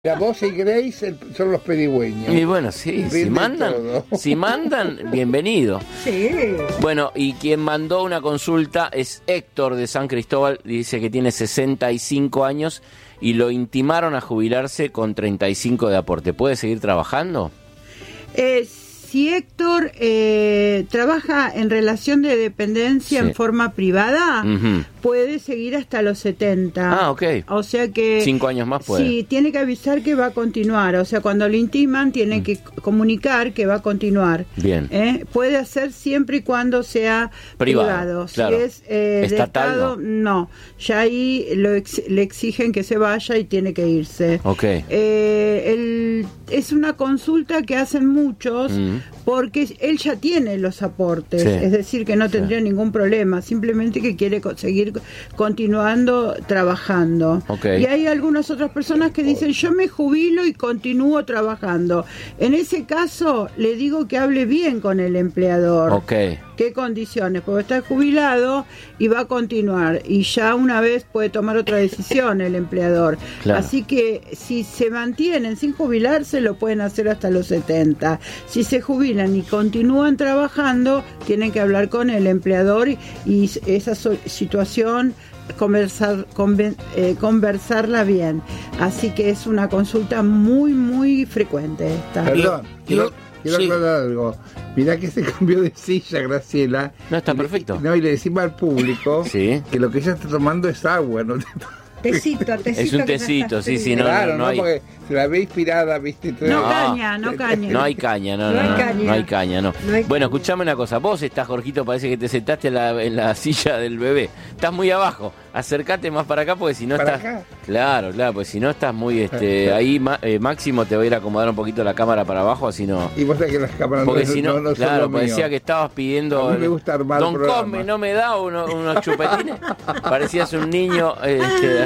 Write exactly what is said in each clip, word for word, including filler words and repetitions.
La voz y Grace el, son los pedigüeños. Y bueno, sí, si mandan, si mandan, bienvenido. Sí. Bueno, y quien mandó una consulta es Héctor de San Cristóbal, dice que tiene sesenta y cinco años y lo intimaron a jubilarse con treinta y cinco de aporte. ¿Puede seguir trabajando? Eh, si Héctor eh, trabaja en relación de dependencia sí. en forma privada, Uh-huh. puede seguir hasta los setenta. Ah, ok. O sea que... Cinco años más puede. Sí, tiene que avisar que va a continuar. O sea, cuando lo intiman, tiene Mm. que comunicar que va a continuar. Bien. ¿Eh? Puede hacer siempre y cuando sea Privado, privado. claro. Si es eh, Estatal, de Estado, no. no. Ya ahí lo ex- le exigen que se vaya y tiene que irse. Ok. Eh, el, es una consulta que hacen muchos Mm. porque él ya tiene los aportes. Sí. Es decir, que no Sí. tendría ningún problema. Simplemente que quiere co- seguir continuando trabajando. Ok. Y hay algunas otras personas que dicen, yo me jubilo y continúo trabajando. En ese caso, le digo que hable bien con el empleador. Ok. ¿Qué condiciones? Porque está jubilado y va a continuar. Y ya una vez puede tomar otra decisión el empleador. Claro. Así que si se mantienen sin jubilarse, lo pueden hacer hasta los setenta. Si se jubilan y continúan trabajando, tienen que hablar con el empleador y, y esa so- situación conversar conven, eh, conversarla bien. Así que es una consulta muy muy frecuente esta. Perdón, quiero, Yo- quiero sí. aclarar algo. Mirá que se cambió de silla, Graciela. No, está Y le- perfecto. No, y le decimos al público Sí. que lo que ella está tomando es agua, ¿no? Tecito, tecito. Es un que ya tecito, está sí, sí, frío. no, claro, no, no, no hay- porque se la ve inspirada, ¿viste? Entonces- No, No. caña, no caña. No hay caña, no, no, No hay no, caña. no hay caña, no. No hay Bueno, caña. escuchame una cosa, vos estás, Jorgito, parece que te sentaste en la, en la silla del bebé, estás muy abajo, acércate más para acá porque si no ¿Para estás... acá? Claro, claro, pues si no estás muy, este, ahí ma- eh, Máximo te va a ir a acomodar un poquito la cámara para abajo, así no... Y vos sabés que las cámaras Porque no, si no, no, no son claro, lo mío. parecía que estabas pidiendo... A mí me gusta armar Don programas. Cosme, ¿no me da uno- unos chupetines? Parecías un niño, este,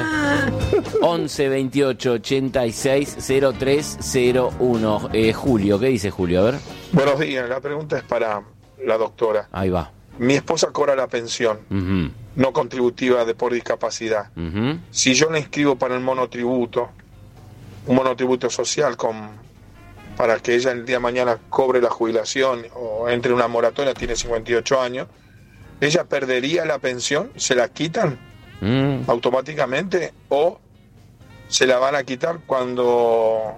once veintiocho ochenta y seis cero tres cero uno. Eh, Julio, ¿qué dice Julio? A ver, Buenos días, la pregunta es para la doctora. ahí va. Mi esposa cobra la pensión Ujú, no contributiva de por discapacidad. ujú. Si yo la inscribo para el monotributo, un monotributo social con para que ella el día de mañana cobre la jubilación o entre en una moratoria, tiene cincuenta y ocho años, ¿ella perdería la pensión? ¿Se la quitan Mm. automáticamente o se la van a quitar cuando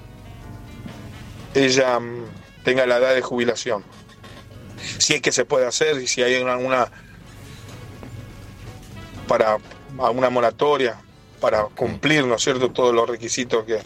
ella mm, tenga la edad de jubilación? Si es que se puede hacer y si hay alguna para alguna moratoria para cumplir, ¿no es cierto?, todos los requisitos que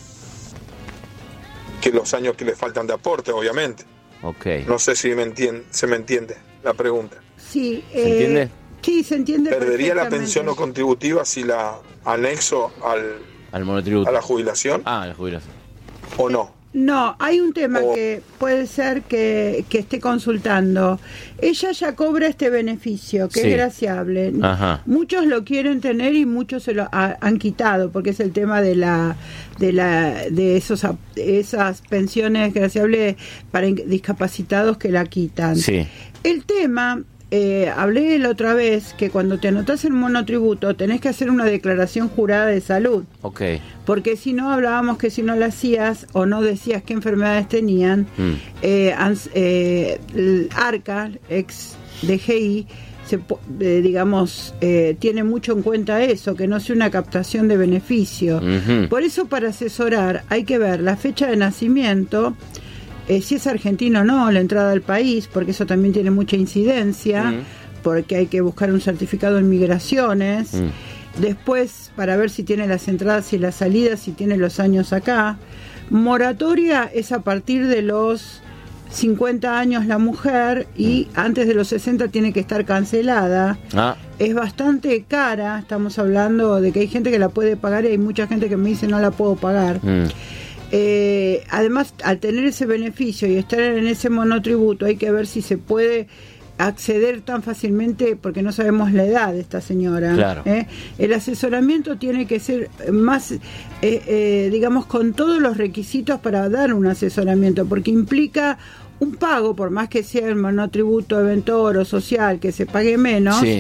que los años que le faltan de aporte, obviamente. Ok. No sé si me entiende, se me entiende la pregunta. Sí, ¿Se eh, entiende? Sí, se entiende. ¿Perdería la perfectamente. pensión no contributiva si la anexo al, Al monotributo. a la jubilación Ah, la jubilación. o no? No, hay un tema O- que puede ser que, que esté consultando. Ella ya cobra este beneficio, que Sí. es graciable. Ajá. Muchos lo quieren tener y muchos se lo ha- han quitado, porque es el tema de la de la de esos ap- esas pensiones graciables para in- discapacitados que la quitan. Sí. El tema, eh, hablé la otra vez que cuando te anotás en monotributo tenés que hacer una declaración jurada de salud. Ok. Porque si no, hablábamos que si no la hacías o no decías qué enfermedades tenían, Mm. eh, ans- eh, el ARCA, ex D G I, se, po- eh, digamos, eh, tiene mucho en cuenta eso, que no sea una captación de beneficio. Ujú. Por eso, para asesorar, hay que ver la fecha de nacimiento, eh, si es argentino o no, la entrada al país, porque eso también tiene mucha incidencia, Mm. porque hay que buscar un certificado en migraciones. Mm. Después, para ver si tiene las entradas y las salidas, si tiene los años acá. Moratoria es a partir de los cincuenta años la mujer y antes de los sesenta tiene que estar cancelada. Ah, Es bastante cara, estamos hablando de que hay gente que la puede pagar y hay mucha gente que me dice no la puedo pagar. mm. Eh, además, al tener ese beneficio y estar en ese monotributo, hay que ver si se puede acceder tan fácilmente, porque no sabemos la edad de esta señora. Claro. ¿eh? El asesoramiento tiene que ser más, eh, eh, digamos, con todos los requisitos para dar un asesoramiento, porque implica un pago, por más que sea el monotributo eventor o social, que se pague menos, Sí.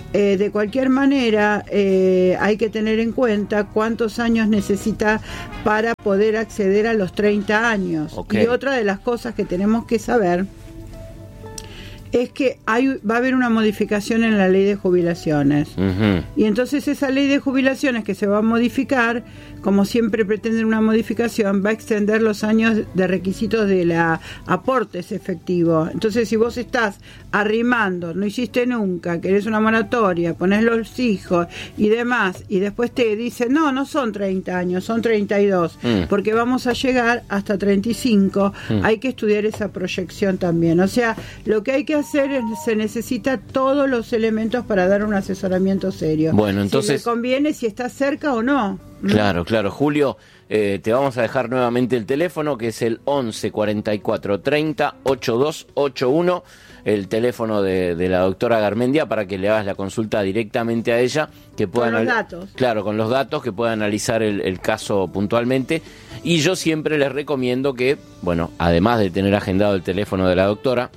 Eh, de cualquier manera, eh, hay que tener en cuenta cuántos años necesita para poder acceder a los treinta años. Okay. Y otra de las cosas que tenemos que saber es que hay, va a haber una modificación en la ley de jubilaciones. Uh-huh. Y entonces esa ley de jubilaciones que se va a modificar, como siempre pretenden una modificación, va a extender los años de requisitos de la aportes efectivos. Entonces, si vos estás arrimando, no hiciste nunca, querés una moratoria, ponés los hijos y demás, y después te dicen, no, no son treinta años, son treinta y dos, mm. porque vamos a llegar hasta treinta y cinco, mm. hay que estudiar esa proyección también. O sea, lo que hay que hacer es, se necesita todos los elementos para dar un asesoramiento serio. Bueno, entonces... Si le conviene, si está cerca o no. Claro, claro. Julio, eh, te vamos a dejar nuevamente el teléfono, que es el once cuarenta y cuatro treinta ochenta y dos ochenta y uno, el teléfono de, de la doctora Garmendia, para que le hagas la consulta directamente a ella, que pueda con los anal- datos. Claro, con los datos, que pueda analizar el, el caso puntualmente. Y yo siempre les recomiendo que, bueno, además de tener agendado el teléfono de la doctora,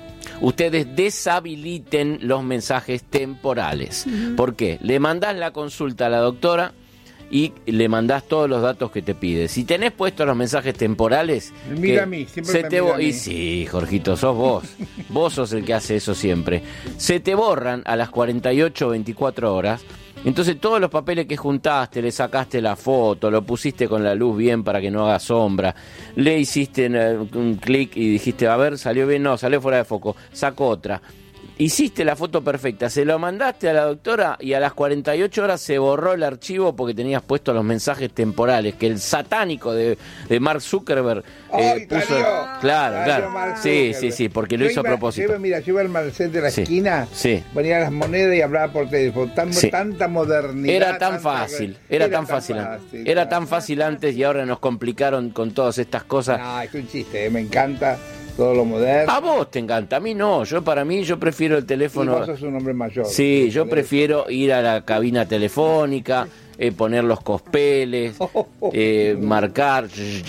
ustedes deshabiliten los mensajes temporales. Uh-huh. ¿Por qué? Le mandás la consulta a la doctora y le mandás todos los datos que te pide. Si tenés puestos los mensajes temporales... Mira a mí, siempre se me te mira bo- a mí. Y sí, Jorgito, sos vos. Vos sos el que hace eso siempre. Se te borran a las cuarenta y ocho o veinticuatro horas. Entonces todos los papeles que juntaste, le sacaste la foto, lo pusiste con la luz bien para que no haga sombra, le hiciste un clic y dijiste, a ver, salió bien, no, salió fuera de foco, sacó otra. Hiciste la foto perfecta, se lo mandaste a la doctora y a las cuarenta y ocho horas se borró el archivo porque tenías puesto los mensajes temporales, que el satánico de, de Mark Zuckerberg eh, puso... Salió, claro, salió claro. Mark Sí, Zuckerberg. sí, sí, porque lo Yo hizo iba, a propósito. Yo iba, mira, yo iba al Marcel de la Sí, esquina, sí. ponía las monedas y hablaba por teléfono. Tan, Sí. Tanta modernidad. Era tan tanta- fácil, era, tan fácil, fácil, era claro. tan fácil antes y ahora nos complicaron con todas estas cosas. No, es un chiste, eh, me encanta todo lo moderno. A vos te encanta, a mí no. Yo para mí yo prefiero el Y teléfono. vos sos un hombre mayor. Sí, yo prefiero ir a la cabina telefónica, eh, poner los cospeles, eh, marcar.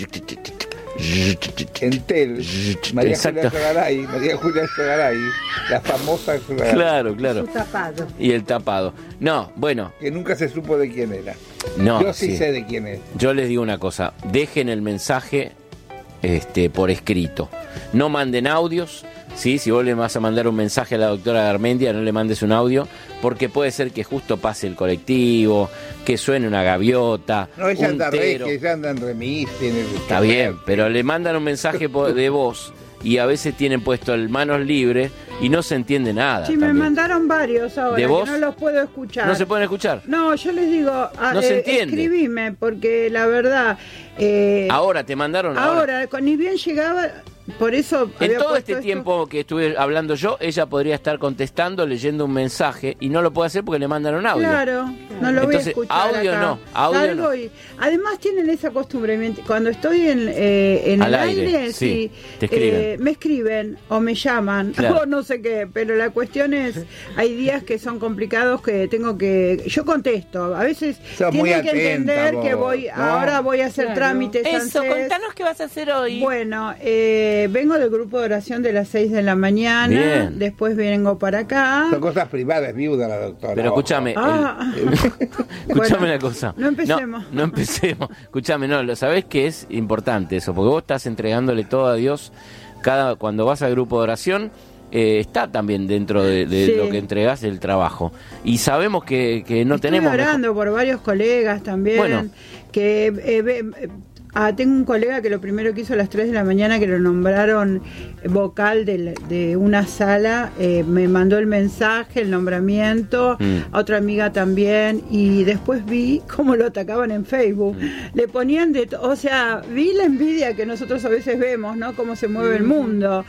Entel, María Exacto. Julia Sogaray, María Julia Sogaray, la famosa Sogaray, Claro, claro. Su tapado. Y el tapado. No, bueno, que nunca se supo de quién era. no. Yo sí, sí. sé de quién es. Yo les digo una cosa, dejen el mensaje este, por escrito. No manden audios, ¿sí? Si vos le vas a mandar un mensaje a la doctora Garmendia, no le mandes un audio, porque puede ser que justo pase el colectivo, que suene una gaviota, No, ella un anda tero. re, ella anda en remis, tiene... Está bien, pero le mandan un mensaje po- de voz y a veces tienen puesto el manos libres y no se entiende nada. Sí, me también. mandaron varios ahora, ¿De que vos? no los puedo escuchar. ¿No se pueden escuchar? No, yo les digo, a- No se eh, entiende. escribime, porque la verdad... eh, Ahora, te mandaron ahora. ahora, con- ni bien llegaba, por eso... En había todo puesto este esto. tiempo que estuve hablando yo, ella podría estar contestando, leyendo un mensaje y no lo puede hacer porque le mandan un audio. Claro, no lo voy Entonces, a escuchar audio acá. no, audio Salgo no. y- además tienen esa costumbre, me- cuando estoy en, eh, en Al el aire, aire, sí, sí, te escriben. eh, me escriben o me llaman Claro. o no sé qué, pero la cuestión es, hay días que son complicados que tengo que, yo contesto, a veces Sos muy tienen que atenta, entender vos, que voy, ¿no? ahora voy a hacer Claro. trámites. Eso, ANSES. contanos qué vas a hacer hoy. Bueno, eh, vengo del grupo de oración de las seis de la mañana, Bien. después vengo para acá. Son cosas privadas, es viuda la doctora. Pero ojo. escúchame, Ah. el- escúchame Bueno, una cosa. no empecemos. No, no empecemos. Escúchame, no, lo sabés que es importante eso, porque vos estás entregándole todo a Dios. Cada cuando vas al grupo de oración, eh, está también dentro de, de Sí. lo que entregás el trabajo. Y sabemos que, que no Estuve tenemos... mejor- orando por varios colegas también. Bueno. Que eh, ve- eh, ah, tengo un colega que lo primero que hizo a las tres de la mañana, que lo nombraron vocal de, la- de una sala, eh, me mandó el mensaje, el nombramiento, Mm. a otra amiga también, y después vi cómo lo atacaban en Facebook. Mm. Le ponían de... to- O sea, vi la envidia que nosotros a veces vemos, ¿no? Cómo se mueve el mundo,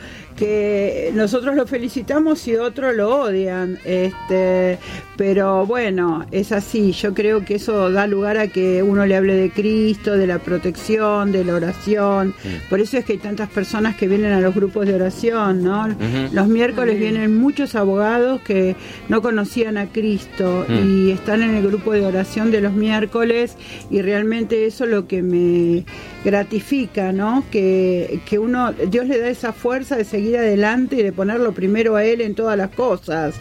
que nosotros lo felicitamos y otros lo odian. Este, pero bueno, es así. Yo creo que eso da lugar a que uno le hable de Cristo, de la protección meditación, de la oración. Sí. Por eso es que hay tantas personas que vienen a los grupos de oración, ¿no? Uh-huh. Los miércoles uh-huh. vienen muchos abogados que no conocían a Cristo uh-huh. y están en el grupo de oración de los miércoles, y realmente eso es lo que me gratifica, ¿no? Que, que uno, Dios le da esa fuerza de seguir adelante y de ponerlo primero a Él en todas las cosas.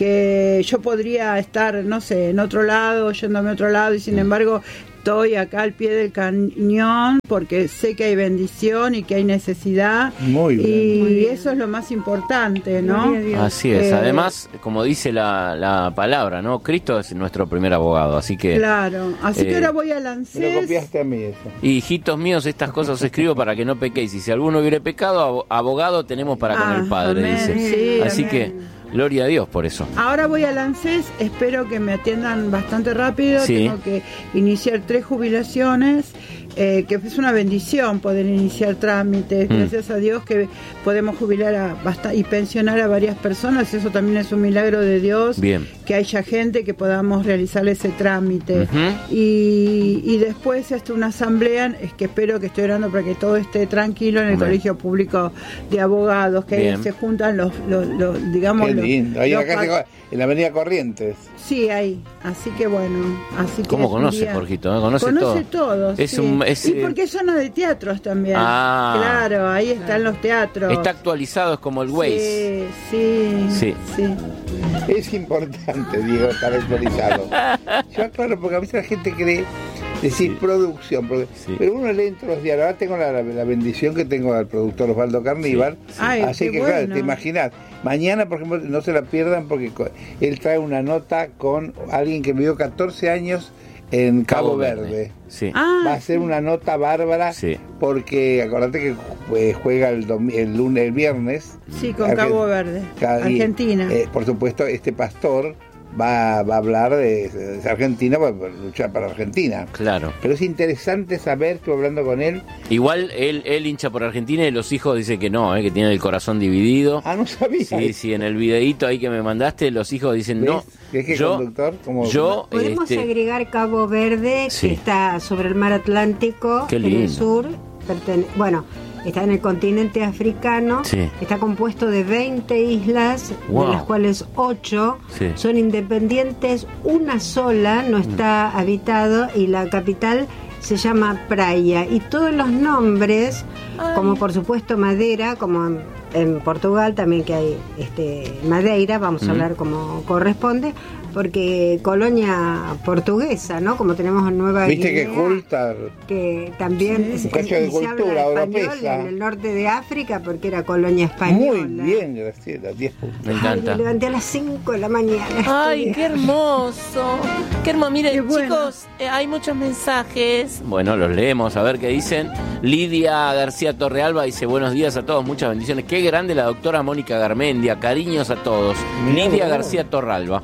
Que yo podría estar, no sé, en otro lado, yéndome a otro lado, y sin embargo estoy acá al pie del cañón porque sé que hay bendición y que hay necesidad. Muy bien. Y muy bien. Eso es lo más importante, ¿no? Así es. Eh, Además, como dice la, la palabra, ¿no? Cristo es nuestro primer abogado, así que... Claro. Así eh, que ahora voy a lanzar... Me lo copiaste a mí eso. Y hijitos míos, estas cosas os escribo para que no pequéis. Y si alguno hubiere pecado, abogado tenemos para ah, con el Padre, amén, dice. Sí, así amén. que... Gloria a Dios por eso. Ahora voy al ANSES, espero que me atiendan bastante rápido. Sí. Tengo que iniciar tres jubilaciones, eh, que es una bendición poder iniciar trámites. Mm. Gracias a Dios que podemos jubilar a bast- y pensionar a varias personas. Eso también es un milagro de Dios. Bien. Que haya gente que podamos realizar ese trámite. Uh-huh. Y, y después hasta una asamblea, es que espero que estoy orando para que todo esté tranquilo en el Bien. Colegio Público de Abogados, que Bien. ahí se juntan los, los, los digamos... Qué lindo. Ahí acá pa- en la Avenida Corrientes. Sí, ahí. Así que bueno. Así que ¿Cómo conoce, Jorgito? ¿Eh? Conoce, conoce todo. todos. Es sí. un, es, y porque es zona de teatros también. Ah, claro, ahí están claro. los teatros. Está actualizado, es como el Waze. Sí, sí, sí. sí. Es importante, Diego, estar actualizado. Yo aclaro, porque a veces la gente cree decir sí. producción, produ- sí. pero uno lee entre los diarios. Ahora tengo la, la, la bendición que tengo al productor Osvaldo Carníbal, sí. Sí. Ay, así que bueno. Claro, te imaginas, mañana por ejemplo no se la pierdan porque él trae una nota con alguien que vivió catorce años en Cabo, Cabo Verde, Verde. Sí. Ah, va a ser una nota bárbara, sí. porque acordate que eh, juega el, dom- el lunes, el viernes. Sí, con Argent- Cabo Verde, Argentina. Eh, por supuesto, este pastor Va, va a hablar de, de Argentina para, para luchar para Argentina. Claro. Pero es interesante saber, estuve hablando con él. Igual él, él hincha por Argentina y los hijos dicen que no, eh, que tienen el corazón dividido. Ah, no sabía. Sí, sí, en el videíto ahí que me mandaste, los hijos dicen ¿ves? No. ¿Es que yo, conductor? Como... yo Podemos este... agregar Cabo Verde, sí. que está sobre el mar Atlántico, Qué en lindo. el sur. Pertene- bueno, está en el continente africano, sí. está compuesto de veinte islas, wow. de las cuales ocho sí. son independientes, una sola no está mm. habitado y la capital se llama Praia. Y todos los nombres, Ay. como por supuesto Madeira, como en, en Portugal también que hay este Madeira, vamos mm. a hablar como corresponde, porque colonia portuguesa, ¿no? Como tenemos en Nueva Viste Guinea, que culta, que también sí. un cacho de cultura europea en el norte de África, porque era colonia española. Muy bien, Graciela, diez puntos. Me encanta. Ay, me levanté a las cinco de la mañana. Ay, qué hermoso. Qué hermoso. Miren, qué bueno. chicos, eh, hay muchos mensajes. Bueno, los leemos, a ver qué dicen. Lidia García Torrealba dice, buenos días a todos, muchas bendiciones. Qué grande la doctora Mónica Garmendia, cariños a todos. Mirá, Lidia bueno. García Torrealba.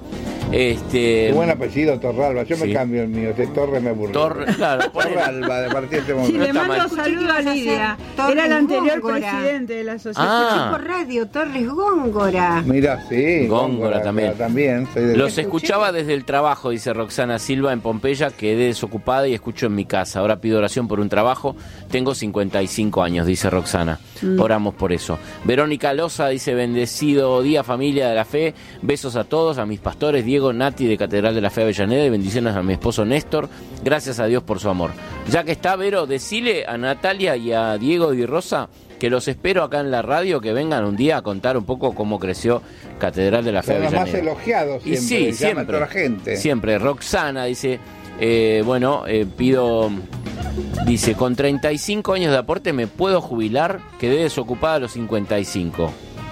Este, Qué buen apellido, Torralba. Yo sí. me cambio el mío. De Torre me aburre. Torre, claro. Torralba, de partir de este momento. Sí, le mando un saludo a Lidia. Era el anterior Góngora. Presidente de la asociación. Ah. Por radio, Torres Góngora. Mira, sí. Góngora, Góngora también. Claro, también soy de Los escuchaba desde el trabajo, dice Roxana Silva en Pompeya. Quedé desocupada y escucho en mi casa. Ahora pido oración por un trabajo. Tengo cincuenta y cinco años, dice Roxana. Mm. Oramos por eso. Verónica Loza dice, bendecido día familia de la fe. Besos a todos, a mis pastores Diego, Nati de Catedral de la Fe Avellaneda y bendiciones a mi esposo Néstor. Gracias a Dios por su amor. Ya que está, Vero, decile a Natalia y a Diego y Rosa que los espero acá en la radio, que vengan un día a contar un poco cómo creció Catedral de la Fe Avellaneda. Más elogiados siempre. Y sí, siempre. La gente. Siempre. Roxana dice, eh, bueno, eh, pido... Dice, con treinta y cinco años de aporte me puedo jubilar, quedé desocupada a los cincuenta y cinco.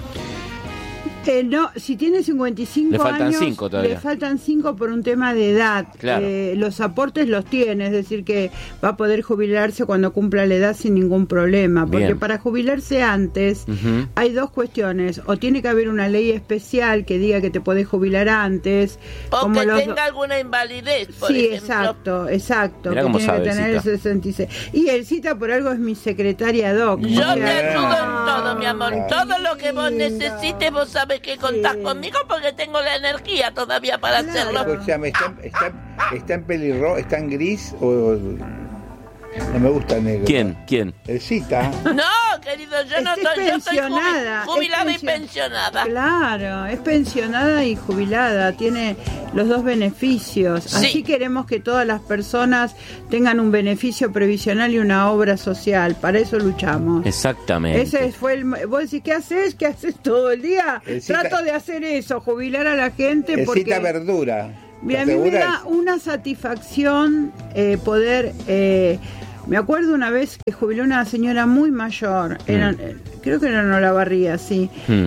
Eh, no, si tiene cincuenta y cinco le faltan años, cinco todavía. Le faltan cinco por un tema de edad. Claro. Eh, los aportes los tiene, es decir, que va a poder jubilarse cuando cumpla la edad sin ningún problema. Porque Bien. Para jubilarse antes uh-huh. hay dos cuestiones. O tiene que haber una ley especial que diga que te podés jubilar antes. O como que los... tenga alguna invalidez, por Sí, ejemplo. exacto, exacto. Mirá que cómo tiene sabe que tener el Cita. sesenta y seis. Y el Cita por algo es mi secretaria doc. Yo o sea, te ayudo no. en todo, mi amor. Todo lo que vos necesites, vos sabés que contás sí. conmigo porque tengo la energía todavía para claro. hacerlo. Escúchame, ¿está, está, está en pelirrojo, está en gris o...? No me gusta el negro. ¿Quién? ¿Quién? El Cita. No, querido, yo no Es estoy, yo estoy pensionada, jubi- jubilada es y pension- pensionada. Claro, es pensionada y jubilada, tiene los dos beneficios. Sí. Así queremos que todas las personas tengan un beneficio previsional y una obra social. Para eso luchamos. Exactamente. Ese fue el. Vos decís, ¿qué haces? ¿Qué haces todo el día? El cita- Trato de hacer eso, jubilar a la gente El porque. Cita verdura. Mira, a ¿Estás mí me segura? da una satisfacción eh, poder... eh, me acuerdo una vez que jubiló una señora muy mayor, era, Mm. eh, creo que era en Olavarría, sí, Mm.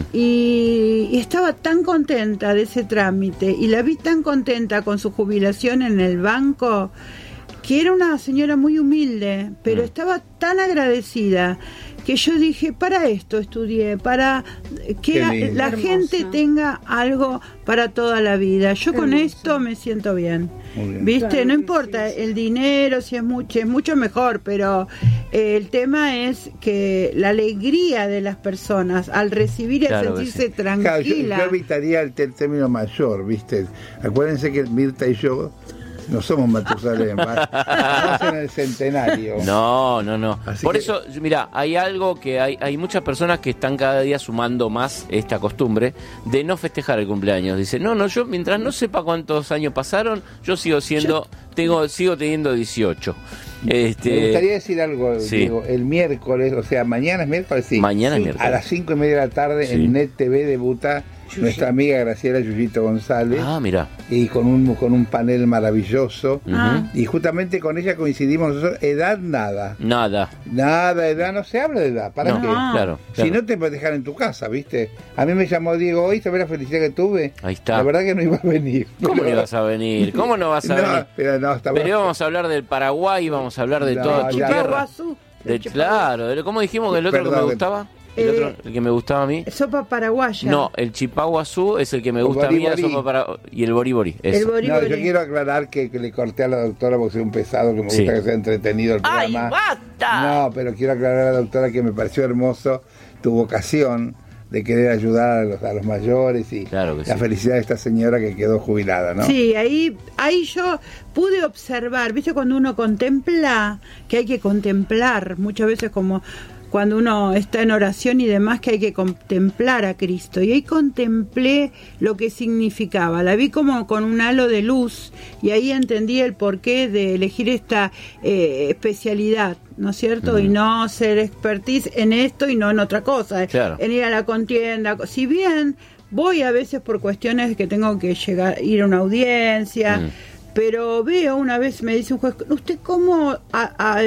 y, y estaba tan contenta de ese trámite y la vi tan contenta con su jubilación en el banco, que era una señora muy humilde, pero Mm. estaba tan agradecida que yo dije, para esto estudié, para que Qué la, lindo. la Hermoso. gente tenga algo para toda la vida. Yo con Hermoso. esto me siento bien. Muy bien. ¿Viste? Claro No que importa sí, sí. el dinero, si es mucho, es mucho mejor, pero eh, el tema es que la alegría de las personas al recibir y Claro al que sentirse sí. Claro, yo, tranquila. yo evitaría el, te- término mayor, ¿viste? Acuérdense que Mirta y yo no somos Matusalén, va- estamos en el centenario. No, no, no. Así Por que- eso, mira, hay algo que hay, hay muchas personas que están cada día sumando más esta costumbre de no festejar el cumpleaños. Dicen, no, no, yo mientras no sepa cuántos años pasaron, yo sigo siendo, tengo, sigo teniendo dieciocho. Este, Me gustaría decir algo, sí. Diego. El miércoles, o sea, mañana es miércoles, sí. Mañana es Sí, miércoles. A las cinco y media de la tarde Sí. en Net T V debuta nuestra amiga Graciela Yuyito González. Ah, mira. Y con un con un panel maravilloso. Ah. Y justamente con ella coincidimos nosotros, edad nada. Nada. Nada, edad, no se habla de edad. ¿Para No, qué? claro, Si claro. no te puedes dejar en tu casa, ¿viste? A mí me llamó Diego hoy, ¿sabes la felicidad que tuve? Ahí está. La verdad que no iba a venir. ¿Cómo no pero- ibas a venir? ¿Cómo no vas a No, venir? pero no, estaba... Pero íbamos a hablar del Paraguay, vamos a hablar de No, toda tu ya. tierra. Chipaguazú. De, claro, de- ¿cómo dijimos que el otro que me Perdón. gustaba? El, Eh, otro, el que me gustaba a mí. Sopa paraguaya. No, el chipaguazú es el que me El gusta a mí, la boriborí. sopa para... y el boribori. El Eso. bori No, bori. yo quiero aclarar que, que le corté a la doctora porque soy un pesado, que me Sí. gusta que sea entretenido el ¡Ay, programa. basta! No, pero quiero aclarar a la doctora que me pareció hermoso tu vocación de querer ayudar a los, a los mayores y Claro que la sí. felicidad de esta señora que quedó jubilada, ¿no? Sí, ahí, ahí yo pude observar, ¿viste? Cuando uno contempla, que hay que contemplar, muchas veces como cuando uno está en oración y demás, que hay que contemplar a Cristo. Y ahí contemplé lo que significaba. La vi como con un halo de luz y ahí entendí el porqué de elegir esta eh, especialidad, ¿no es cierto? Ujú. Y no ser expertise en esto y no en otra cosa. Claro. En ir a la contienda. Si bien voy a veces por cuestiones que tengo que llegar, ir a una audiencia, Mm. pero veo, una vez me dice un juez, ¿usted cómo a- a-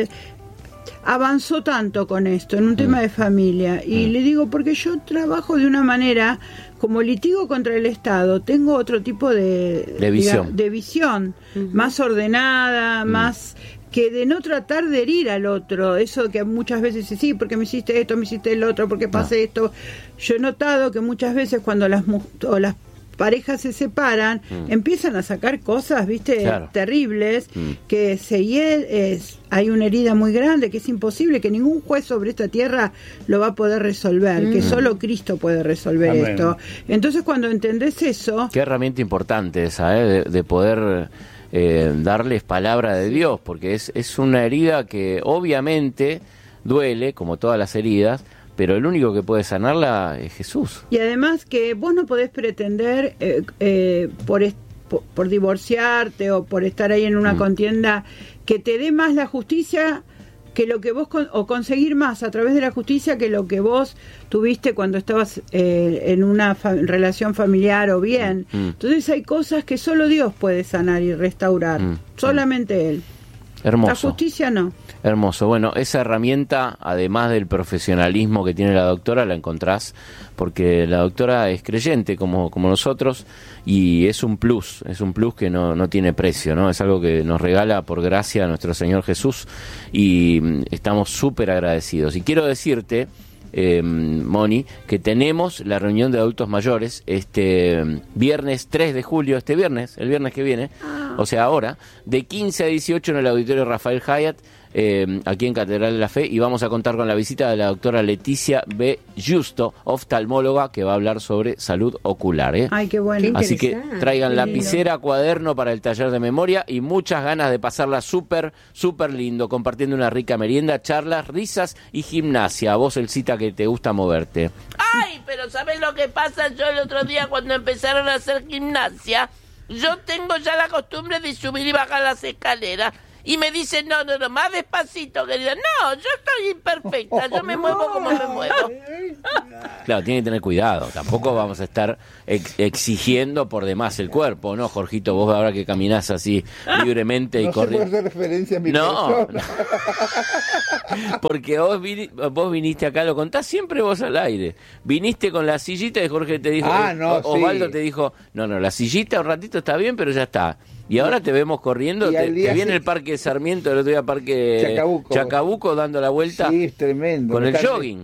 avanzó tanto con esto en un tema Mm. de familia? Y Mm. le digo, porque yo trabajo de una manera, como litigo contra el Estado, tengo otro tipo de, De visión. de visión, más ordenada, Mm. más que de no tratar de herir al otro, eso que muchas veces dice, sí, porque me hiciste esto, me hiciste el otro, porque pasé esto. Yo he notado que muchas veces cuando las mu- o las parejas se separan, Mm. empiezan a sacar cosas, viste, Claro. terribles, Mm. que se hiel- es, hay una herida muy grande, que es imposible, que ningún juez sobre esta tierra lo va a poder resolver, que solo Cristo puede resolver Amén. esto. Entonces cuando entendés eso, Qué herramienta importante esa, ¿eh? de, de poder eh, darles palabra de Dios, porque es, es una herida que obviamente duele, como todas las heridas, pero el único que puede sanarla es Jesús. y además que vos no podés pretender eh, eh, por, est- por, por divorciarte o por estar ahí en una Mm. contienda que te dé más la justicia que lo que vos con- o conseguir más a través de la justicia que lo que vos tuviste cuando estabas eh, en una fa- relación familiar o bien. Mm. Entonces hay cosas que solo Dios puede sanar y restaurar, Mm. solamente Él. La Hermoso. justicia no. Hermoso. Bueno, esa herramienta, además del profesionalismo que tiene la doctora, la encontrás porque la doctora es creyente como, como nosotros y es un plus, es un plus que no, no tiene precio, ¿no? Es algo que nos regala por gracia nuestro Señor Jesús y mm, estamos súper agradecidos. Y quiero decirte, eh, Moni, que tenemos la reunión de adultos mayores este mm, viernes tres de julio, este viernes, el viernes que viene, o sea ahora, de quince a dieciocho en el auditorio Rafael Hyatt. eh, aquí en Catedral de la Fe, y vamos a contar con la visita de la doctora Leticia B. Justo, oftalmóloga, que va a hablar sobre salud ocular. ¿eh? Ay, qué bueno. Así que traigan Qué lapicera, cuaderno para el taller de memoria y muchas ganas de pasarla súper, súper lindo, compartiendo una rica merienda, charlas, risas y gimnasia. A vos, Elcita, que te gusta moverte. Ay, pero ¿sabes lo que pasa? Yo el otro día cuando empezaron a hacer gimnasia, yo tengo ya la costumbre de subir y bajar las escaleras. Y me dicen, no, no, no, más despacito, querida. No, yo estoy imperfecta, yo me muevo como me muevo. Claro, tiene que tener cuidado. Tampoco vamos a estar ex- exigiendo por demás el cuerpo, ¿no, Jorgito? Vos ahora que caminás así libremente y no corriendo. No se puede hacer referencia a mi no, persona. No. Porque vos, vini- vos viniste acá, lo contás siempre vos al aire. Viniste con la sillita y Jorge te dijo, ah, no, o- Osvaldo sí. te dijo, no, no, la sillita un ratito está bien, pero ya está. Y ahora te vemos corriendo, te, te viene sí. el Parque Sarmiento, el otro día Parque Chacabuco. Chacabuco dando la vuelta. Sí, es tremendo. Con el Está jogging.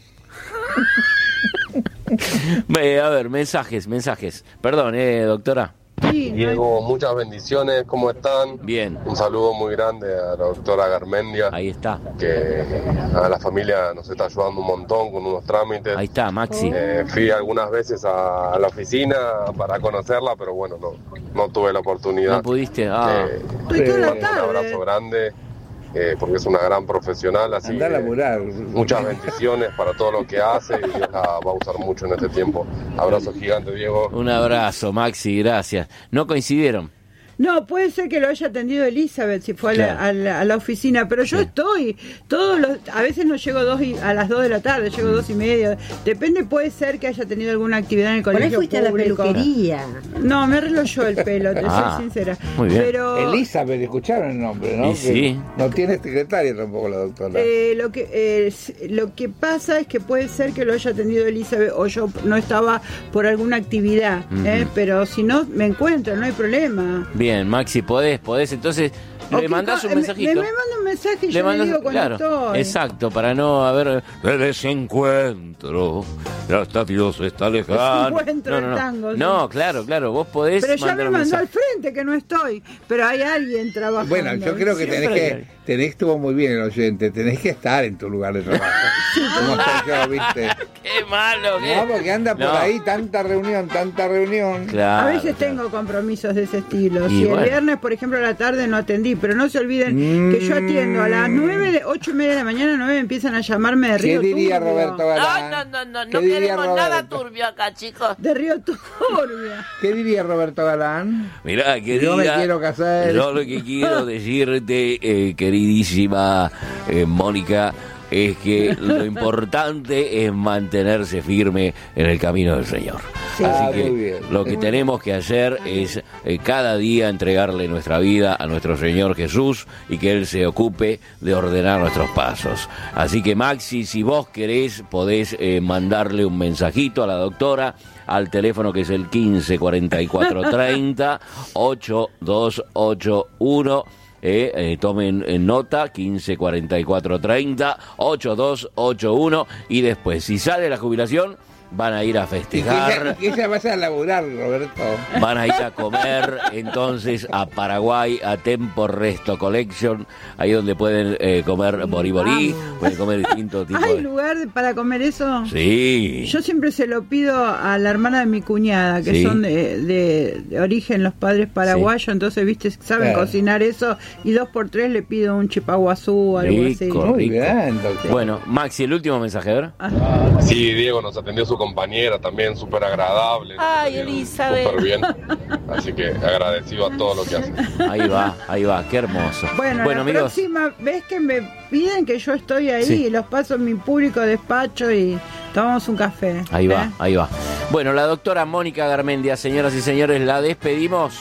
eh, a ver, mensajes, mensajes. Perdón, eh, doctora. Sí, Diego, muchas bendiciones, ¿cómo están? Bien. Un saludo muy grande a la doctora Garmendia. Ahí está. Que a la familia nos está ayudando un montón con unos trámites. Ahí está, Maxi. Eh, fui algunas veces a, a la oficina para conocerla, pero bueno, no, no tuve la oportunidad. No pudiste, ah. Eh, Estoy toda la un tarde. abrazo grande. Eh, porque es una gran profesional, así Andá a laburar. Muchas bendiciones para todo lo que hace y Dios la va a usar mucho en este tiempo. Abrazo gigante, Diego. Un abrazo, Maxi, gracias. No coincidieron. No, puede ser que lo haya atendido Elizabeth si fue Claro. a, la, a, la, a la oficina, pero yo Sí. estoy, todos los, a veces no llego dos y, a las dos de la tarde, llego dos y media, depende, puede ser que haya tenido alguna actividad en el Por ahí colegio fuiste público. a la peluquería. No, me arreglo yo el pelo, te Ah, soy sincera. muy bien. Pero Elizabeth, escucharon el nombre, ¿no? Y sí. Que no tiene secretaria tampoco la doctora. eh, lo que eh, lo que pasa es que puede ser que lo haya atendido Elizabeth o yo no estaba por alguna actividad, Ujú. eh, pero si no me encuentro, no hay problema. Bien, Maxi, podés, podés. Entonces, le Ok, mandás un me- mensajito. Me, me manda un mensaje y Le yo mandas- le digo cuando claro, estoy. exacto, para no haber de desencuentro, hasta Dios está lejano. Desencuentro No, no, no. el tango, sí. No, claro, claro, vos podés Pero ya mandar me un mandó mensaje. al frente que no estoy, pero hay alguien trabajando. Bueno, yo creo que Siempre tenés hay que, alguien. tenés, estuvo muy bien el oyente, tenés que estar en tu lugar de trabajo. Como estoy yo, ¿viste? Qué malo, qué... No, porque anda por No. ahí tanta reunión, tanta reunión. Claro, A veces claro. tengo compromisos de ese estilo. Y Si bueno. el viernes, por ejemplo, a la tarde no atendí, pero no se olviden Mm. que yo atiendo a las nueve, de ocho y media de la mañana, nueve empiezan a llamarme de ¿Qué Río diría Turbio. Roberto Galán? No, no, no, no, ¿Qué no diría queremos nada Roberto? turbio acá, chicos. De Río Turbio. ¿Qué diría Roberto Galán? Mirá, querida, Yo me quiero casar. Yo lo que quiero decirte, eh, queridísima eh, Mónica, es que lo importante es mantenerse firme en el camino del Señor. Sí. Así Ah, que muy bien. lo que tenemos que hacer es eh, cada día entregarle nuestra vida a nuestro Señor Jesús y que Él se ocupe de ordenar nuestros pasos. Así que Maxi, si vos querés, podés eh, mandarle un mensajito a la doctora al teléfono que es el quince cuarenta y cuatro treinta ochenta y dos ochenta y uno. Eh, eh, tomen en nota quince cuarenta y cuatro treinta ochenta y dos ochenta y uno y después, si sale la jubilación, van a ir a Y que ella, festejar, y que ella vaya a laburar, Roberto. van a ir a comer entonces a Paraguay, a Tempo Resto Collection, ahí donde pueden eh, comer boriborí, pueden comer distintos tipos ¿Hay de... lugar de- para comer eso? Sí. Yo siempre se lo pido a la hermana de mi cuñada, que Sí. son de, de- de origen los padres paraguayos, entonces, viste, saben Claro. cocinar eso, y dos por tres le pido un chipaguazú o algo así. Rico. Muy rico. bien, doctor. Bueno, Maxi, el último mensaje, ¿verdad? Sí, Diego, nos atendió su compañera también, súper agradable. Ay, Bien, Elizabeth. Súper bien. Así que agradecido a todo lo que hace. Ahí va, ahí va, qué hermoso. Bueno, la amigos, próxima vez que me piden que yo estoy ahí, Sí. los paso en mi público despacho y tomamos un café. ahí va, ¿eh? ahí va. Bueno, la doctora Mónica Garmendia, señoras y señores, la despedimos.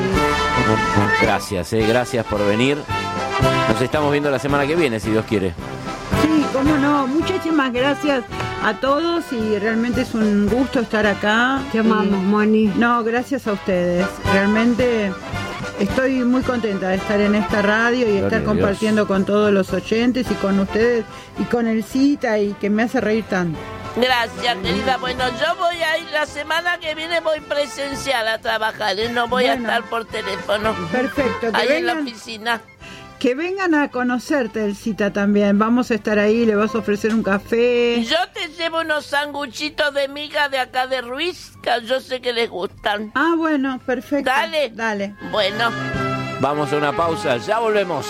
Gracias, eh, gracias por venir. Nos estamos viendo la semana que viene, si Dios quiere. Sí, cómo no. Muchísimas gracias a todos y realmente es un gusto estar acá. Te Y- amamos, Moni. No, gracias a ustedes. Realmente estoy muy contenta de estar en esta radio y Gloria estar a compartiendo con todos los oyentes y con ustedes y con el cita y que me hace reír tanto. Gracias, querida. Bueno, yo voy a ir la semana que viene, voy presencial a trabajar, ¿eh? No voy Bueno. a estar por teléfono. Perfecto, que Ahí en la vengan, oficina. Que vengan a conocerte, Elcita, también. Vamos a estar ahí, le vas a ofrecer un café. Yo te llevo unos sanguchitos de miga de acá de Ruiz, que yo sé que les gustan. Ah, bueno, perfecto. Dale. Dale. Bueno. Vamos a una pausa, ya volvemos.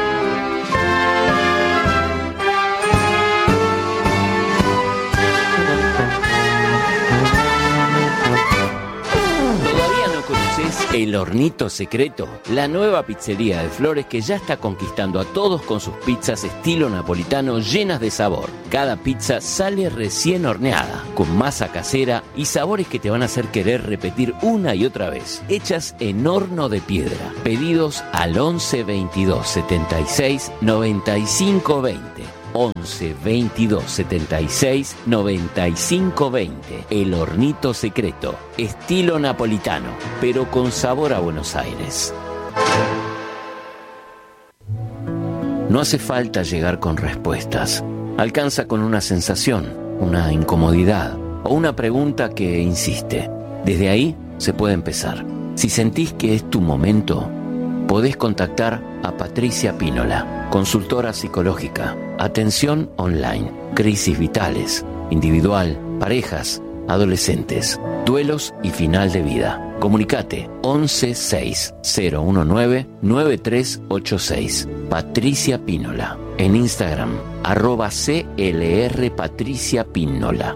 El Hornito Secreto, la nueva pizzería de Flores que ya está conquistando a todos con sus pizzas estilo napolitano llenas de sabor. Cada pizza sale recién horneada, con masa casera y sabores que te van a hacer querer repetir una y otra vez. Hechas en horno de piedra. Pedidos al once veintidós setenta y seis noventa y cinco veinte. once veintidós setenta y seis noventa y cinco veinte. El Hornito Secreto, estilo napolitano, pero con sabor a Buenos Aires. No hace falta llegar con respuestas. Alcanza con una sensación, una incomodidad o una pregunta que insiste. Desde ahí se puede empezar. Si sentís que es tu momento, podés contactar a Patricia Pínola, consultora psicológica, atención online, crisis vitales, individual, parejas, adolescentes, duelos y final de vida. Comunicate once seis cero diecinueve nueve tres ocho seis. Patricia Pínola. En Instagram, arroba C L R Patricia Pínola.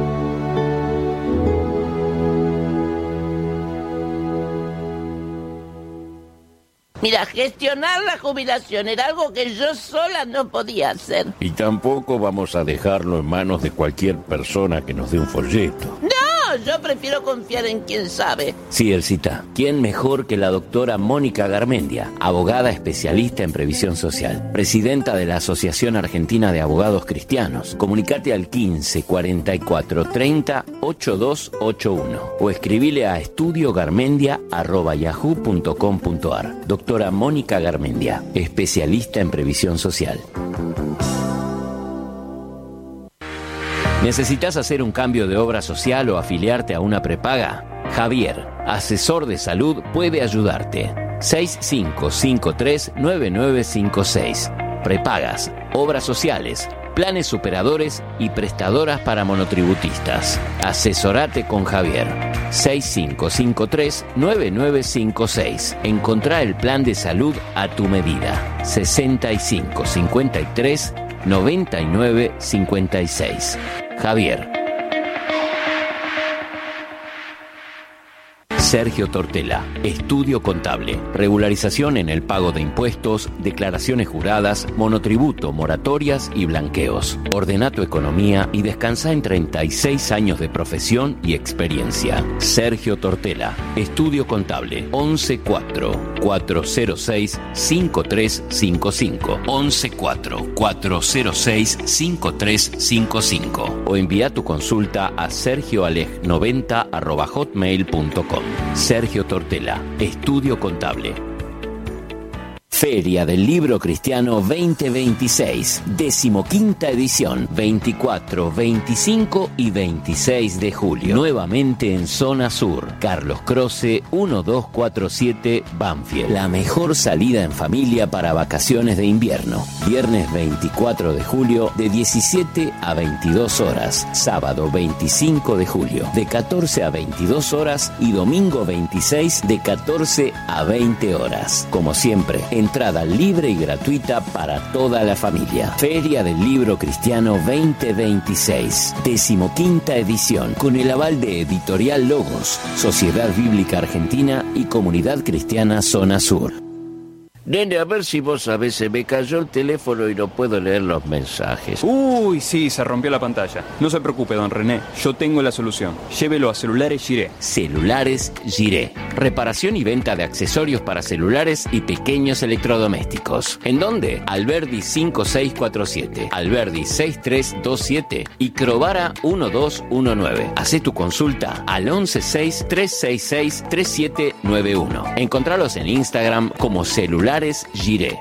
Mira, gestionar la jubilación era algo que yo sola no podía hacer. Y tampoco vamos a dejarlo en manos de cualquier persona que nos dé un folleto. ¡No! Yo prefiero confiar en quien sabe. Sí, Elcita. ¿Quién mejor que la doctora Mónica Garmendia, abogada especialista en previsión social, presidenta de la Asociación Argentina de Abogados Cristianos? Comunicate al quince cuarenta y cuatro treinta ochenta y dos ochenta y uno o escribile a estudiogarmendia arroba yahoo punto com punto ar. Doctora Mónica Garmendia, especialista en previsión social. ¿Necesitas hacer un cambio de obra social o afiliarte a una prepaga? Javier, asesor de salud, puede ayudarte. seis cinco cinco tres nueve nueve cinco seis. Prepagas, obras sociales, planes superadores y prestadoras para monotributistas. Asesorate con Javier. seis cinco cinco tres nueve nueve cinco seis. Encontrá el plan de salud a tu medida. sesenta y cinco cincuenta y tres noventa y nueve cincuenta y seis. Javier. Sergio Tortela, estudio contable, regularización en el pago de impuestos, declaraciones juradas, monotributo, moratorias y blanqueos. Ordena tu economía y descansa en treinta y seis años de profesión y experiencia. Sergio Tortela, estudio contable, once cuatro cuatro cero seis cinco tres cinco cinco, once cuatro cuatro cero seis cinco tres cinco cinco o envía tu consulta a sergioaleg noventa arroba hotmail punto com. Sergio Tortela, estudio contable. Feria del Libro Cristiano veinte veintiséis, decimoquinta edición, veinticuatro, veinticinco y veintiséis de julio. Nuevamente en Zona Sur, Carlos Croce, uno dos cuatro siete, Banfield. La mejor salida en familia para vacaciones de invierno. Viernes veinticuatro de julio, de diecisiete a veintidós horas. Sábado veinticinco de julio, de catorce a veintidós horas. Y domingo veintiséis, de catorce a veinte horas. Como siempre, en entrada libre y gratuita para toda la familia. Feria del Libro Cristiano veinte veintiséis, decimoquinta edición, con el aval de Editorial Logos, Sociedad Bíblica Argentina y Comunidad Cristiana Zona Sur. Nene, a ver si vos sabés, se me cayó el teléfono y no puedo leer los mensajes. Uy, sí, se rompió la pantalla. No se preocupe, don René, yo tengo la solución. Llévelo a Celulares Giré. Celulares Giré. Reparación y venta de accesorios para celulares y pequeños electrodomésticos. ¿En dónde? Alberdi cinco seis cuatro siete, Alberdi seis tres dos siete y Crovara uno dos uno nueve. Hacé tu consulta al once seis tres seis seis tres siete nueve uno. Encontralos en Instagram como Celulares Giré.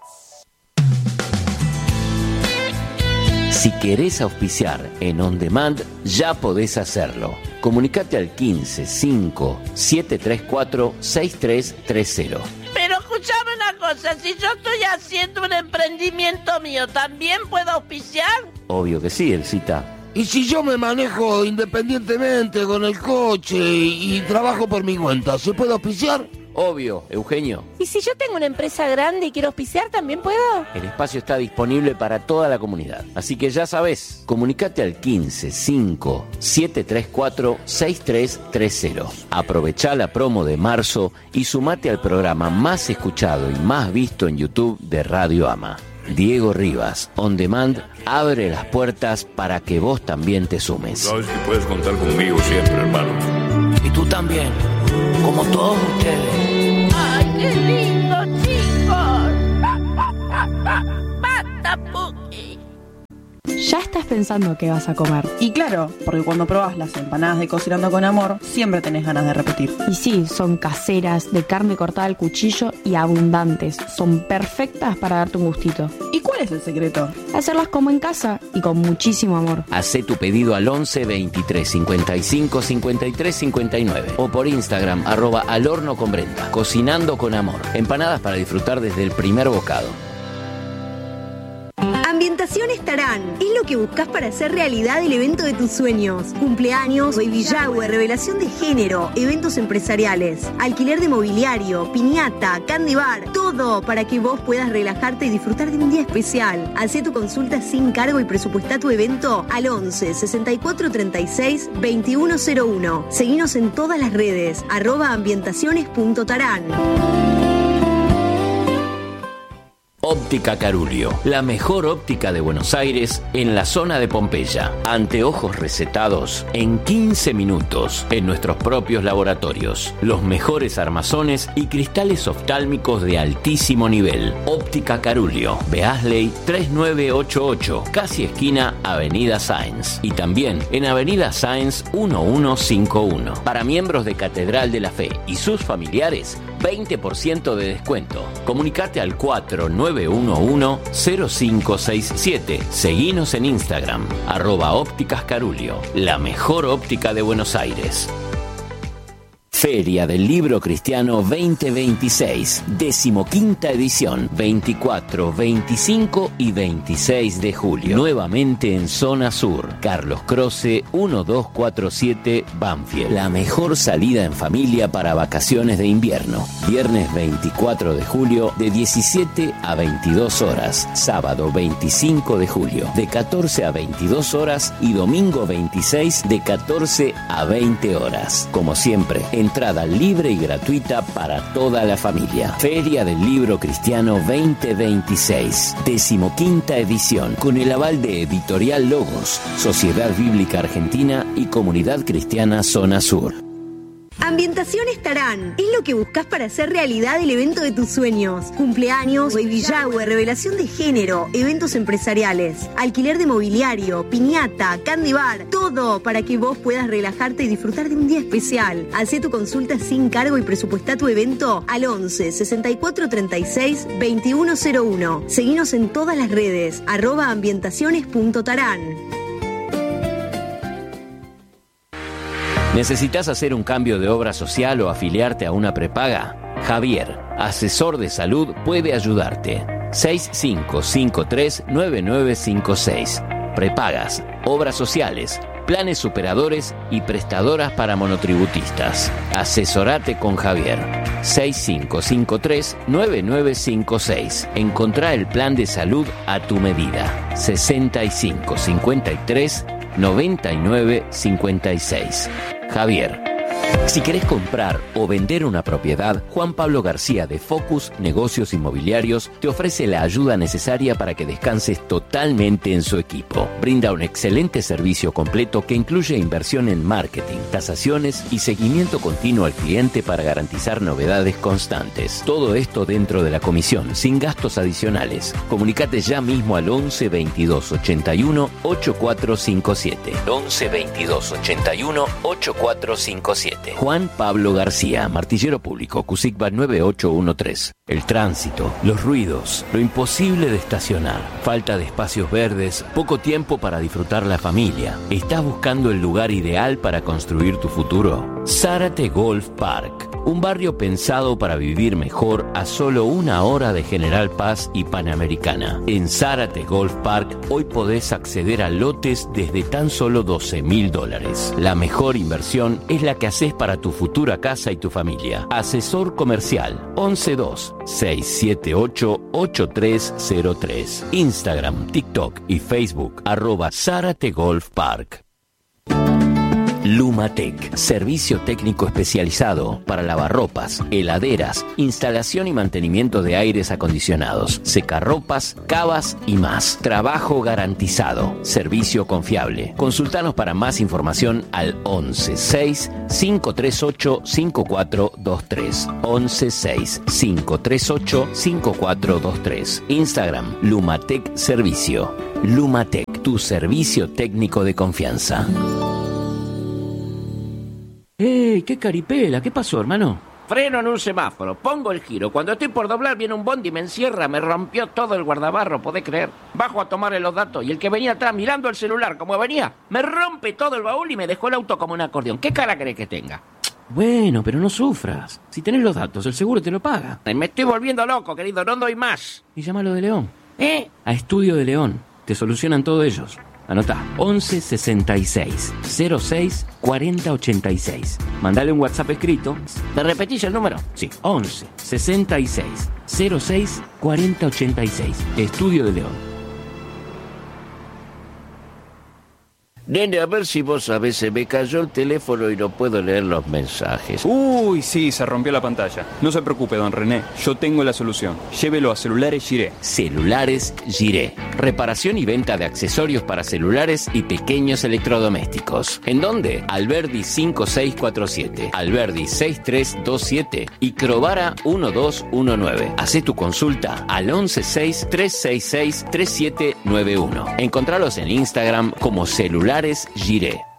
Si querés auspiciar en On Demand, ya podés hacerlo. Comunicate al quince cinco siete tres cuatro seis tres tres cero. Pero escuchame una cosa, si yo estoy haciendo un emprendimiento mío, ¿también puedo auspiciar? Obvio que sí, Elcita. ¿Y si yo me manejo independientemente con el coche y, y trabajo por mi cuenta, ¿se puede auspiciar? Obvio, Eugenio. ¿Y si yo tengo una empresa grande y quiero auspiciar, también puedo? El espacio está disponible para toda la comunidad. Así que ya sabes, comunicate al quince cinco siete tres cuatro seis tres tres cero. Aprovechá la promo de marzo y sumate al programa más escuchado y más visto en YouTube de Radio Ama. Diego Rivas, On Demand, abre las puertas para que vos también te sumes. Sabes que puedes contar conmigo siempre, hermano. Y tú también, como todos ustedes. ¡Ay, qué lindo, chicos! ¡Basta, Puki! Ya estás pensando qué vas a comer. Y claro, porque cuando probás las empanadas de Cocinando con Amor, siempre tenés ganas de repetir. Y sí, son caseras, de carne cortada al cuchillo y abundantes. Son perfectas para darte un gustito. ¿Y cuál es el secreto? Hacerlas como en casa y con muchísimo amor. Hacé tu pedido al once veintitrés cincuenta y cinco cincuenta y tres cincuenta y nueve o por Instagram, arroba al horno con Brenda. Cocinando con Amor. Empanadas para disfrutar desde el primer bocado. Ambientaciones Tarán es lo que buscas para hacer realidad el evento de tus sueños. Cumpleaños, baby shower, revelación de género, eventos empresariales, alquiler de mobiliario, piñata, candy bar, todo para que vos puedas relajarte y disfrutar de un día especial. Hacé tu consulta sin cargo y presupuestá tu evento al once sesenta y cuatro treinta y seis veintiuno cero uno. Seguinos en todas las redes, arroba ambientaciones punto tarán. Óptica Carulio, la mejor óptica de Buenos Aires en la zona de Pompeya. Anteojos recetados en quince minutos en nuestros propios laboratorios. Los mejores armazones y cristales oftálmicos de altísimo nivel. Óptica Carulio, Beasley tres nueve ocho ocho, casi esquina Avenida Sáenz. Y también en Avenida Sáenz once cincuenta y uno. Para miembros de Catedral de la Fe y sus familiares, veinte por ciento de descuento. Comunicate al cuatro nueve uno uno cero cinco seis siete. Seguinos en Instagram, arroba ópticas Carulio, la mejor óptica de Buenos Aires. Feria del Libro Cristiano veinte veintiséis, decimoquinta edición, veinticuatro, veinticinco y veintiséis de julio. Nuevamente en Zona Sur, Carlos Croce doce cuarenta y siete, Banfield. La mejor salida en familia para vacaciones de invierno. Viernes veinticuatro de julio de diecisiete a veintidós horas. Sábado veinticinco de julio de catorce a veintidós horas y domingo veintiséis de catorce a veinte horas. Como siempre, entrada libre y gratuita para toda la familia. Feria del Libro Cristiano veinte veintiséis, decimoquinta edición, con el aval de Editorial Logos, Sociedad Bíblica Argentina y Comunidad Cristiana Zona Sur. Ambientaciones Tarán es lo que buscas para hacer realidad el evento de tus sueños. Cumpleaños, baby shower, revelación de género, eventos empresariales, alquiler de mobiliario, piñata, candy bar, todo para que vos puedas relajarte y disfrutar de un día especial. Hacé tu consulta sin cargo y presupuestá tu evento al once sesenta y cuatro treinta y seis veintiuno cero uno. Seguinos en todas las redes, arroba ambientaciones punto tarán. ¿Necesitas hacer un cambio de obra social o afiliarte a una prepaga? Javier, asesor de salud, puede ayudarte. seis cinco cinco tres nueve nueve cinco seis. Prepagas, obras sociales, planes superadores y prestadoras para monotributistas. Asesorate con Javier. seis cinco cinco tres nueve nueve cinco seis. Encontrá el plan de salud a tu medida. sesenta y cinco cincuenta y tres noventa y nueve cincuenta y seis. Javier. Si querés comprar o vender una propiedad, Juan Pablo García de Focus Negocios Inmobiliarios te ofrece la ayuda necesaria para que descanses totalmente en su equipo. Brinda un excelente servicio completo que incluye inversión en marketing, tasaciones y seguimiento continuo al cliente para garantizar novedades constantes. Todo esto dentro de la comisión, sin gastos adicionales. Comunicate ya mismo al once veintidós ochenta y uno ochenta y cuatro cincuenta y siete. once veintidós ochenta y uno ochenta y cuatro cincuenta y siete. Juan Pablo García, Martillero Público, Cusigba nueve ocho uno tres. El tránsito, los ruidos, lo imposible de estacionar, falta de espacios verdes, poco tiempo para disfrutar la familia. ¿Estás buscando el lugar ideal para construir tu futuro? Zárate Golf Park. Un barrio pensado para vivir mejor a solo una hora de General Paz y Panamericana. En Zárate Golf Park hoy podés acceder a lotes desde tan solo doce mil dólares. La mejor inversión es la que haces para tu futura casa y tu familia. Asesor comercial once dos seis siete ocho ocho tres cero tres. Instagram, TikTok y Facebook arroba Zárate Golf Park. Lumatec, servicio técnico especializado para lavarropas, heladeras, instalación y mantenimiento de aires acondicionados, secarropas, cavas y más. Trabajo garantizado, servicio confiable. Consultanos para más información al once seis cinco tres ocho cinco cuatro dos tres. once seis cinco tres ocho cinco cuatro dos tres. Instagram, Lumatec Servicio. Lumatec, tu servicio técnico de confianza. ¡Ey! ¡Qué caripela! ¿Qué pasó, hermano? Freno en un semáforo, pongo el giro. Cuando estoy por doblar viene un bondi y me encierra. Me rompió todo el guardabarro, ¿podés creer? Bajo a tomarle los datos y el que venía atrás mirando el celular como venía, me rompe todo el baúl y me dejó el auto como un acordeón. ¿Qué cara crees que tenga? Bueno, pero no sufras. Si tenés los datos, el seguro te lo paga. Me estoy volviendo loco, querido, no doy más. Y llámalo de León. ¿Eh? A Estudio de León. Te solucionan todo ellos. Anotá, once sesenta y seis cero seis cuarenta ochenta y seis. Mandale un WhatsApp escrito. ¿Me repetís el número? Sí, once sesenta y seis cero seis cuarenta ochenta y seis. Estudio de León. Nene, a ver si vos sabés, se me cayó el teléfono y no puedo leer los mensajes. Uy, sí, se rompió la pantalla. No se preocupe, don René, yo tengo la solución. Llévelo a Celulares Giré. Celulares Giré. Reparación y venta de accesorios para celulares y pequeños electrodomésticos. ¿En dónde? Alberdi cinco seis cuatro siete, Alberdi seis tres dos siete y Crovara uno dos uno nueve. Hacé tu consulta al once seis tres seis seis tres siete nueve uno. Encontralos en Instagram como Celulares Giré.